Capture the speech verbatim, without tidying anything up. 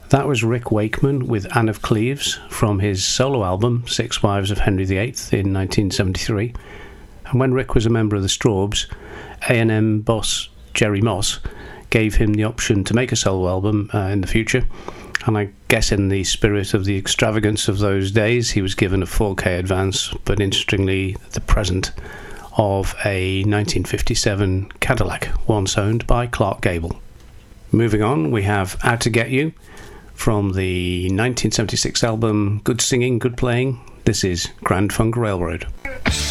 That was Rick Wakeman with Anne of Cleves from his solo album Six Wives of Henry the Eighth in nineteen seventy-three. And when Rick was a member of the Strawbs, A and M boss Jerry Moss gave him the option to make a solo album uh, in the future. And I guess in the spirit of the extravagance of those days, he was given a four K advance, but interestingly, the present of a nineteen fifty-seven Cadillac, once owned by Clark Gable. Moving on, we have Out to Get You from the nineteen seventy-six album Good Singing, Good Playing. This is Grand Funk Railroad.